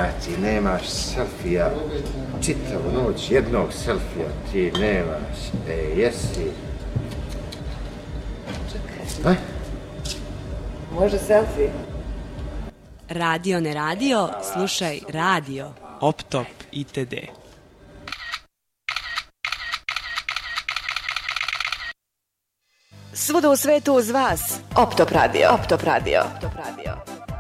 ti nemaš selfija, čitavu noć jednog selfija ti nemaš, jesi. Čekaj. Može selfie? Radio ne radio, slušaj radio. Optop itd. Svuda u svetu uz vas. Optop radio. Optop radio. Optop radio.